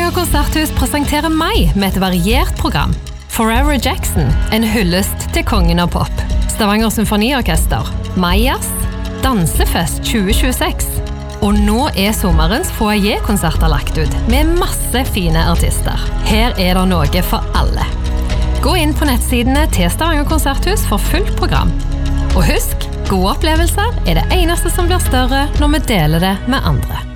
Stavanger konserthus presenterer mai med et variert program. Forever Jackson, en hyllest til kongen av pop. Stavanger Symfoniorkester, Majas, Dansefest 2026. Og nå sommerens foyer-konserter lagt ut, med masse fine artister. Her det noe for alle. Gå inn på nettsidene til Stavanger konserthus for fullt program. Og husk, gode opplevelser det eneste som blir større når vi deler det med andre.